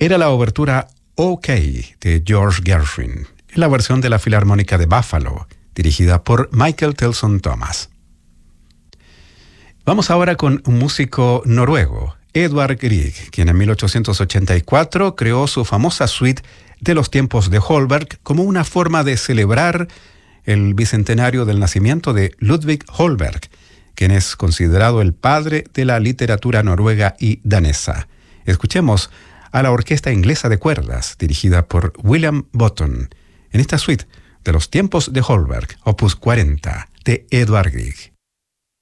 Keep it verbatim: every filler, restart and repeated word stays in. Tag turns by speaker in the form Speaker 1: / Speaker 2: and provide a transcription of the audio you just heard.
Speaker 1: Era la obertura OK de George Gershwin, en la versión de la Filarmónica de Buffalo, dirigida por Michael Tilson Thomas. Vamos ahora con un músico noruego, Edvard Grieg, quien en mil ochocientos ochenta y cuatro creó su famosa suite de los tiempos de Holberg como una forma de celebrar el bicentenario del nacimiento de Ludvig Holberg, quien es considerado el padre de la literatura noruega y danesa. Escuchemos a la Orquesta Inglesa de Cuerdas, dirigida por William Button, en esta suite de los tiempos de Holberg, opus cuarenta, de Edvard Grieg.